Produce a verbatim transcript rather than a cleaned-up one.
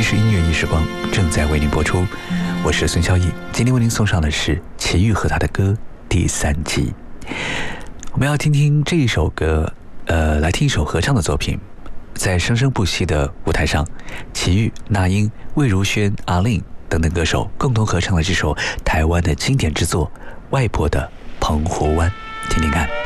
是音乐一时光，正在为您播出，我是孙肖毅。今天为您送上的是齐豫和他的歌第三集。我们要听听这一首歌，呃，来听一首合唱的作品。在生生不息的舞台上，齐豫、那英、魏如萱、阿令等等歌手共同合唱了这首台湾的经典之作《外婆的澎湖湾》，听听看。